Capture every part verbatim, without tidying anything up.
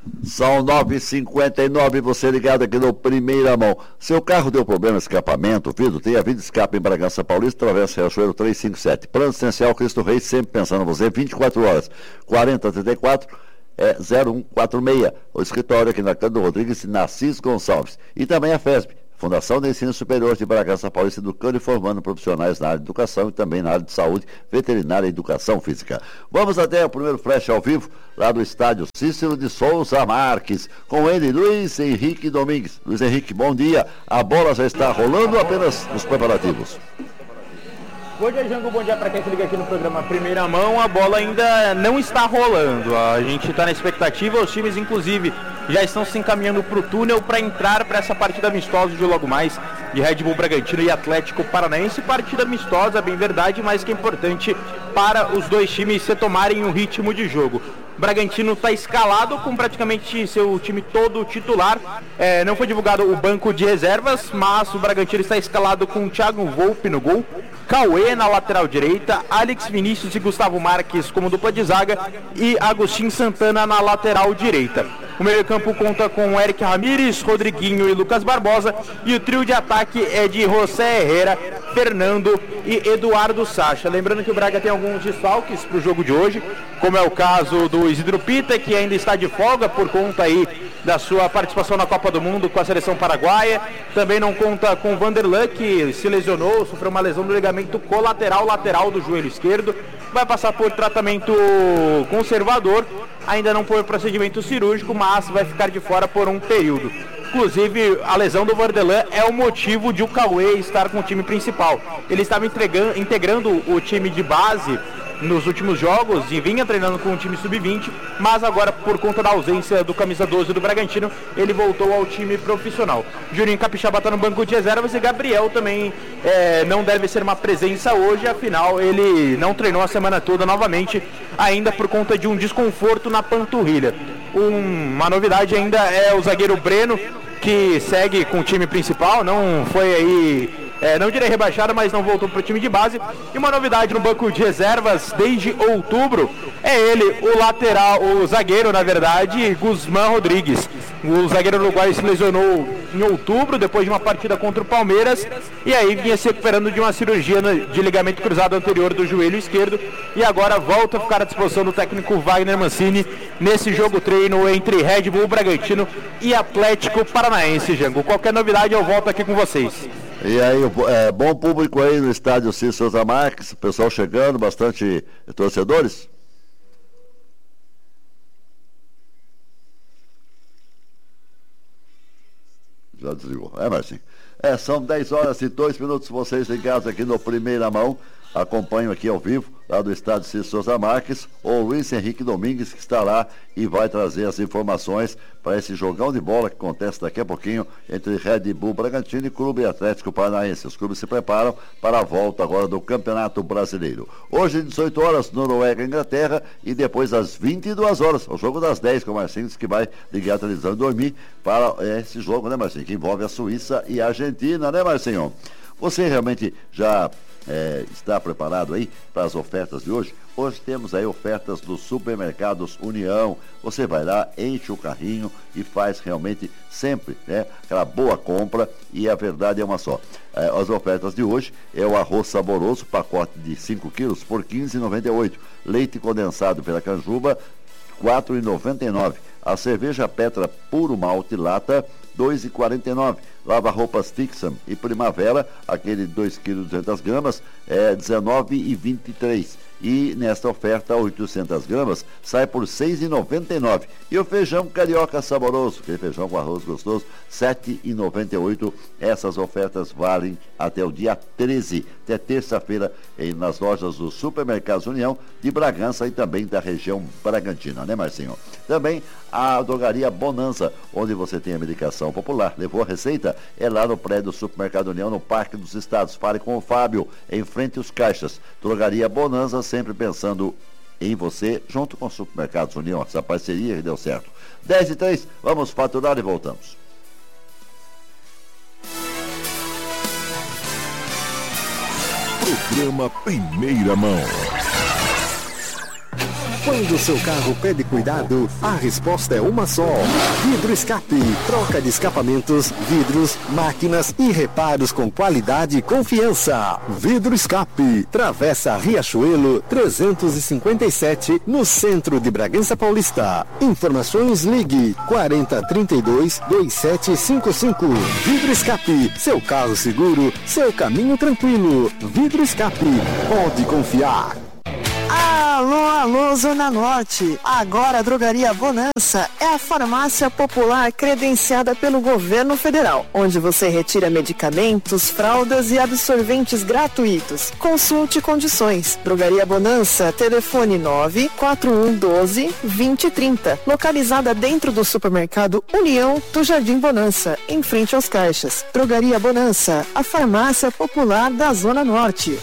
São nove e cinquenta e nove, você ligado aqui no Primeira Mão. Seu carro deu problema de escapamento, vidro, tem a Vida Escape em Bragança Paulista, Travessa Riachuelo trezentos e cinquenta e sete. Plano Essencial Cristo Rei, sempre pensando em você, vinte e quatro horas, quarenta trinta e quatro, é, zero um quatro seis. O escritório aqui na Cândido Rodrigues, Narciso Gonçalves. E também a FESP, Fundação de Ensino Superior de Bragança Paulista, educando e formando profissionais na área de educação e também na área de saúde, veterinária e educação física. Vamos até o primeiro flash ao vivo, lá do estádio Cícero de Souza Marques, com ele, Luiz Henrique Domingues. Luiz Henrique, bom dia. A bola já está rolando apenas nos preparativos. Bom dia, Jango, bom dia para quem se liga aqui no programa Primeira Mão. A bola ainda não está rolando, a gente está na expectativa, os times inclusive já estão se encaminhando para o túnel para entrar para essa partida amistosa de logo mais, de Red Bull Bragantino e Atlético Paranaense. Partida amistosa, bem verdade, mas que é importante para os dois times retomarem o ritmo de jogo. O Bragantino está escalado com praticamente seu time todo titular. É, não foi divulgado o banco de reservas, mas o Bragantino está escalado com o Thiago Volpe no gol, Cauê na lateral direita, Alex Vinícius e Gustavo Marques como dupla de zaga e Agostinho Santana na lateral direita. O meio-campo conta com Eric Ramírez, Rodriguinho e Lucas Barbosa, e o trio de ataque é de José Herrera, Fernando e Eduardo Sacha. Lembrando que o Braga tem alguns desfalques para o jogo de hoje, como é o caso do Isidro Pita, que ainda está de folga por conta aí da sua participação na Copa do Mundo com a seleção paraguaia. Também não conta com o Vanderlan, que se lesionou, sofreu uma lesão no ligamento colateral lateral do joelho esquerdo. Vai passar por tratamento conservador, ainda não por procedimento cirúrgico, mas vai ficar de fora por um período. Inclusive, a lesão do Vanderlan é o motivo de o Cauê estar com o time principal. Ele estava integrando o time de base nos últimos jogos e vinha treinando com o time sub vinte, mas agora, por conta da ausência do camisa doze do Bragantino, ele voltou ao time profissional. Juninho Capixaba está no banco de reservas e Gabriel também é, não deve ser uma presença hoje, afinal ele não treinou a semana toda novamente, ainda por conta de um desconforto na panturrilha. Um, uma novidade ainda é o zagueiro Breno, que segue com o time principal, não foi aí... É, não direi rebaixado, mas não voltou para o time de base. E uma novidade no banco de reservas desde outubro é ele, o lateral, o zagueiro, na verdade, Guzmán Rodrigues. O zagueiro uruguaio se lesionou em outubro, depois de uma partida contra o Palmeiras, e aí vinha se recuperando de uma cirurgia de ligamento cruzado anterior do joelho esquerdo, e agora volta a ficar à disposição do técnico Wagner Mancini nesse jogo treino entre Red Bull Bragantino e Atlético Paranaense. Jango, qualquer novidade eu volto aqui com vocês. E aí, é, bom público aí no estádio Cícero Souza Marques, pessoal chegando, bastante torcedores? Já desligou, é Marcinho? É, são dez horas e dois minutos, vocês ligados aqui no Primeira Mão. Acompanho aqui ao vivo, lá do estádio Cícero Souza Marques, o Luiz Henrique Domingues, que está lá e vai trazer as informações para esse jogão de bola que acontece daqui a pouquinho entre Red Bull Bragantino e Clube Atlético Paranaense. Os clubes se preparam para a volta agora do Campeonato Brasileiro. Hoje, dezoito horas, Noruega, Inglaterra, e depois às vinte e duas horas, o jogo das dez, com o Marcinho, que vai ligar a televisão e dormir para esse jogo, né, Marcinho, que envolve a Suíça e a Argentina, né, Marcinho? Você realmente já... É, está preparado aí para as ofertas de hoje? Hoje temos aí ofertas dos supermercados União. Você vai lá, enche o carrinho e faz realmente sempre, né, aquela boa compra, e a verdade é uma só. É, as ofertas de hoje é o arroz saboroso, pacote de cinco quilos por quinze reais e noventa e oito centavos. Leite condensado pela Canjuba, quatro reais e noventa e nove centavos. A cerveja Petra Puro Malte Lata, dois reais e quarenta e nove centavos. Lava-roupas Tixam e Primavera, aquele dois quilos e duzentas gramas, é dezenove reais e vinte e três centavos. E nesta oferta, oitocentas gramas, sai por seis reais e noventa e nove centavos. E o feijão carioca saboroso, aquele feijão com arroz gostoso, sete reais e noventa e oito centavos. Essas ofertas valem até o dia treze, até terça-feira, nas lojas do Supermercados União de Bragança e também da região Bragantina, né, Marcinho? Também a drogaria Bonanza, onde você tem a medicação popular. Levou a receita? É lá no prédio do Supermercado União, no Parque dos Estados. Fale com o Fábio, em frente aos caixas. Drogaria Bonanza, sempre pensando em você, junto com o Supermercados União. Essa parceria que deu certo. dez e três, vamos faturar e voltamos. Programa Primeira Mão. Quando o seu carro pede cuidado, a resposta é uma só. Vidro Escape. Troca de escapamentos, vidros, máquinas e reparos com qualidade e confiança. Vidro Escape. Travessa Riachuelo trezentos e cinquenta e sete, no centro de Bragança Paulista. Informações, ligue quarenta, trinta e dois, vinte e sete cinquenta e cinco. Vidro Escape. Seu carro seguro, seu caminho tranquilo. Vidro Escape. Pode confiar. Alô, alô, Zona Norte. Agora a Drogaria Bonança é a farmácia popular credenciada pelo governo federal, onde você retira medicamentos, fraldas e absorventes gratuitos. Consulte condições. Drogaria Bonança, telefone nove quatro um um doze, vinte trinta. Localizada dentro do supermercado União do Jardim Bonança, em frente aos caixas. Drogaria Bonança, a farmácia popular da Zona Norte.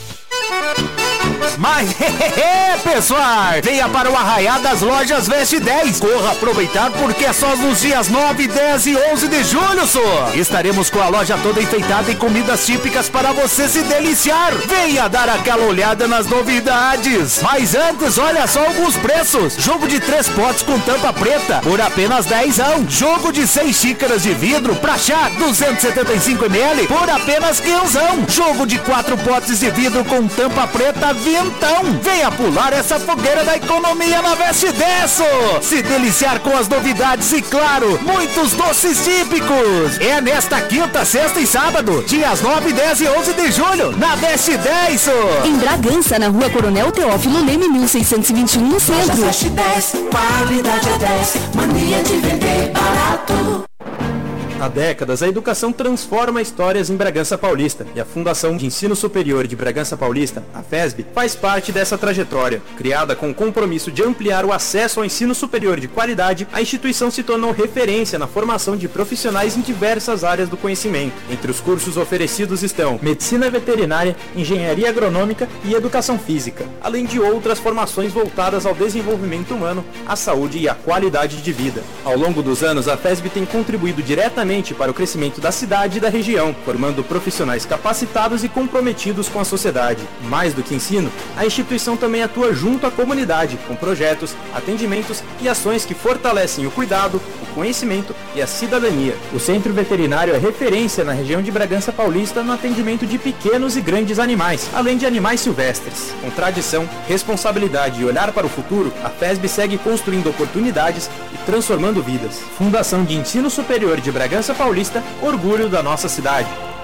Mas, pessoal, venha para o Arraiá das Lojas Veste dez. Corra aproveitar porque é só nos dias nove, dez e onze de julho, só. Estaremos com a loja toda enfeitada e comidas típicas para você se deliciar. Venha dar aquela olhada nas novidades. Mas antes, olha só alguns preços. Jogo de três potes com tampa preta por apenas dezão. Jogo de seis xícaras de vidro pra chá duzentos e setenta e cinco mililitros por apenas quinzão. Jogo de quatro potes de vidro com tampa preta, vintão. Venha pular essa fogueira da economia na Veste dez. Se deliciar com as novidades e, claro, muitos doces típicos. É nesta quinta, sexta e sábado, dias nove, dez e onze de julho, na Veste dez. Em Bragança, na rua Coronel Teófilo Leme, mil seiscentos e vinte e um, no centro. Veste dez, qualidade é dez, mania de vender barato. Há décadas, a educação transforma histórias em Bragança Paulista e a Fundação de Ensino Superior de Bragança Paulista, a FESB, faz parte dessa trajetória. Criada com o compromisso de ampliar o acesso ao ensino superior de qualidade, a instituição se tornou referência na formação de profissionais em diversas áreas do conhecimento. Entre os cursos oferecidos estão Medicina Veterinária, Engenharia Agronômica e Educação Física, além de outras formações voltadas ao desenvolvimento humano, à saúde e à qualidade de vida. Ao longo dos anos, a FESB tem contribuído diretamente para o crescimento da cidade e da região, formando profissionais capacitados e comprometidos com a sociedade. Mais do que ensino, a instituição também atua junto à comunidade, com projetos, atendimentos e ações que fortalecem o cuidado, o conhecimento e a cidadania. O Centro Veterinário é referência na região de Bragança Paulista no atendimento de pequenos e grandes animais, além de animais silvestres. Com tradição, responsabilidade e olhar para o futuro, a FESB segue construindo oportunidades e transformando vidas. Fundação de Ensino Superior de Bragança Paulista, orgulho da nossa cidade.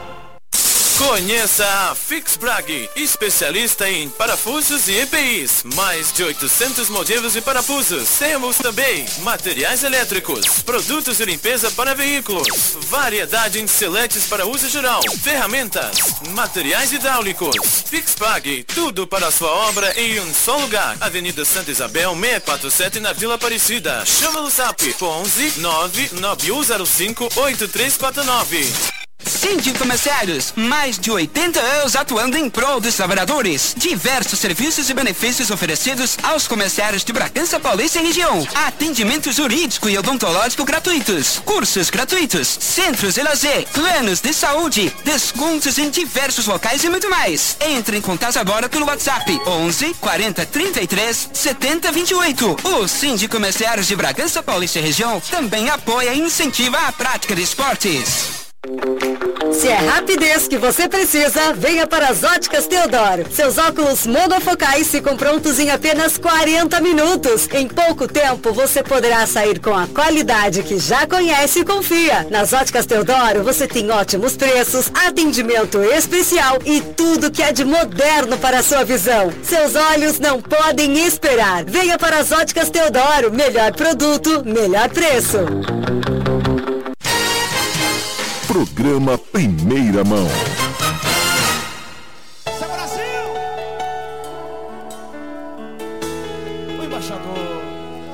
Conheça a Fixbrag, especialista em parafusos e E P Is. Mais de oitocentos modelos de parafusos. Temos também materiais elétricos, produtos de limpeza para veículos, variedade em seletes para uso geral, ferramentas, materiais hidráulicos. Fixbrag, tudo para a sua obra em um só lugar. Avenida Santa Isabel, seiscentos e quarenta e sete, na Vila Aparecida. Chama no zap onze nove nove um zero cinco oito três quatro nove. Síndico Comerciários, mais de oitenta anos atuando em prol dos trabalhadores. Diversos serviços e benefícios oferecidos aos comerciários de Bragança Paulista e região. Atendimento jurídico e odontológico gratuitos. Cursos gratuitos. Centros de lazer. Planos de saúde. Descontos em diversos locais e muito mais. Entre em contato agora pelo WhatsApp onze, quarenta, trinta e três, setenta, vinte e oito. O Síndico Comerciários de Bragança Paulista e região também apoia e incentiva a prática de esportes. Se é rapidez que você precisa, venha para as Óticas Teodoro. Seus óculos monofocais ficam prontos em apenas quarenta minutos. Em pouco tempo, você poderá sair com a qualidade que já conhece e confia. Nas Óticas Teodoro, você tem ótimos preços, atendimento especial e tudo que é de moderno para a sua visão. Seus olhos não podem esperar. Venha para as Óticas Teodoro. Melhor produto, melhor preço. Programa Primeira Mão.